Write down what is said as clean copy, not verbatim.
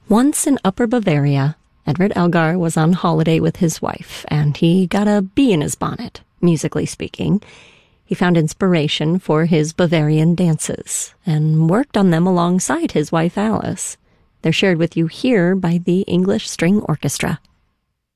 Once in Upper Bavaria, Edward Elgar was on holiday with his wife, and he got a bee in his bonnet, musically speaking. He found inspiration for his Bavarian dances, and worked on them alongside his wife Alice. They're shared with you here by the English String Orchestra.